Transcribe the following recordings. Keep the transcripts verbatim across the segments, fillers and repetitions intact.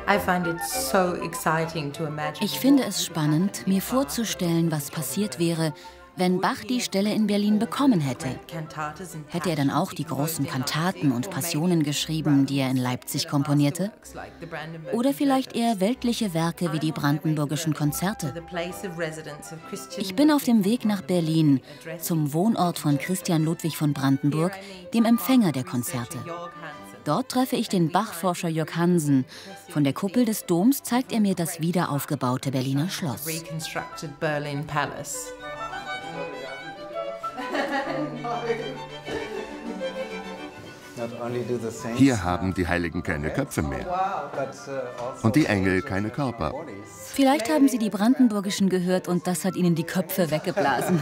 Ich finde es spannend, mir vorzustellen, was passiert wäre, wenn Bach die Stelle in Berlin bekommen hätte. Hätte er dann auch die großen Kantaten und Passionen geschrieben, die er in Leipzig komponierte? Oder vielleicht eher weltliche Werke wie die Brandenburgischen Konzerte? Ich bin auf dem Weg nach Berlin, zum Wohnort von Christian Ludwig von Brandenburg, dem Empfänger der Konzerte. Dort treffe ich den Bach-Forscher Jörg Hansen. Von der Kuppel des Doms zeigt er mir das wiederaufgebaute Berliner Schloss. Hier haben die Heiligen keine Köpfe mehr und die Engel keine Körper. Vielleicht haben sie die Brandenburgischen gehört und das hat ihnen die Köpfe weggeblasen.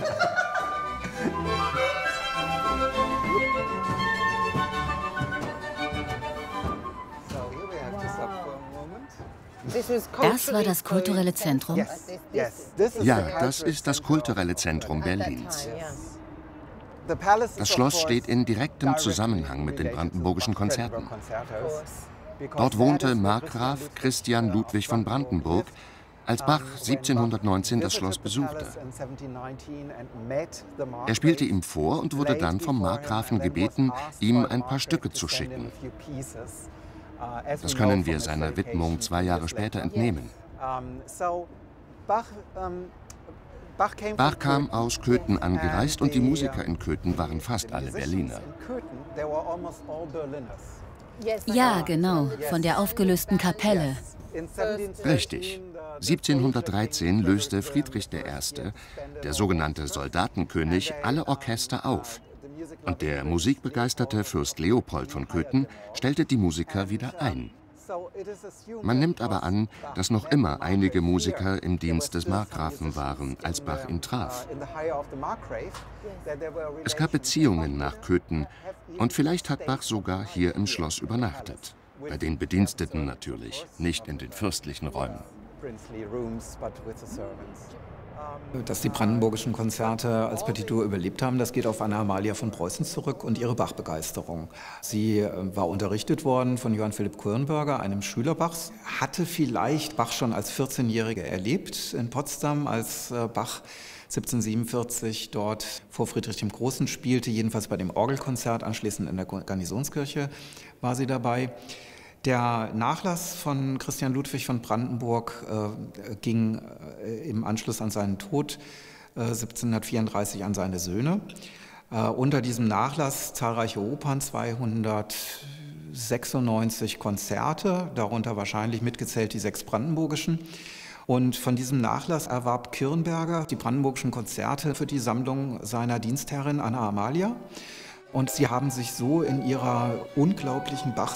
Das war das kulturelle Zentrum? Ja, das ist das kulturelle Zentrum Berlins. Das Schloss steht in direktem Zusammenhang mit den Brandenburgischen Konzerten. Dort wohnte Markgraf Christian Ludwig von Brandenburg, als Bach siebzehnhundertneunzehn das Schloss besuchte. Er spielte ihm vor und wurde dann vom Markgrafen gebeten, ihm ein paar Stücke zu schicken. Das können wir seiner Widmung zwei Jahre später entnehmen. Bach kam aus Köthen angereist und die Musiker in Köthen waren fast alle Berliner. Ja, genau, von der aufgelösten Kapelle. Richtig. siebzehnhundertdreizehn löste Friedrich der Erste., der sogenannte Soldatenkönig, alle Orchester auf. Und der musikbegeisterte Fürst Leopold von Köthen stellte die Musiker wieder ein. Man nimmt aber an, dass noch immer einige Musiker im Dienst des Markgrafen waren, als Bach ihn traf. Es gab Beziehungen nach Köthen und vielleicht hat Bach sogar hier im Schloss übernachtet. Bei den Bediensteten natürlich, nicht in den fürstlichen Räumen. Dass die Brandenburgischen Konzerte als Partitur überlebt haben, das geht auf Anna Amalia von Preußen zurück und ihre Bach-Begeisterung. Sie war unterrichtet worden von Johann Philipp Kirnberger, einem Schüler Bachs, hatte vielleicht Bach schon als vierzehnjähriger erlebt in Potsdam, als Bach siebzehnhundertsiebenundvierzig dort vor Friedrich dem Großen spielte, jedenfalls bei dem Orgelkonzert, anschließend in der Garnisonskirche war sie dabei. Der Nachlass von Christian Ludwig von Brandenburg äh, ging äh, im Anschluss an seinen Tod äh, siebzehnhundertvierunddreißig an seine Söhne. Äh, unter diesem Nachlass zahlreiche Opern, zweihundertsechsundneunzig Konzerte, darunter wahrscheinlich mitgezählt die sechs Brandenburgischen. Und von diesem Nachlass erwarb Kirnberger die Brandenburgischen Konzerte für die Sammlung seiner Dienstherrin Anna Amalia. Und sie haben sich so in ihrer unglaublichen Bach